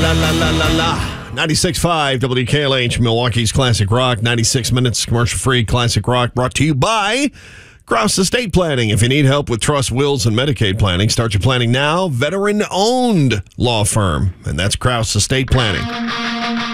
la la la la la. 96.5 WKLH, Milwaukee's Classic Rock. 96 minutes commercial-free Classic Rock brought to you by Crouse Estate Planning. If you need help with trust, wills, and Medicaid planning, start your planning now. Veteran-owned law firm, and that's Crouse Estate Planning.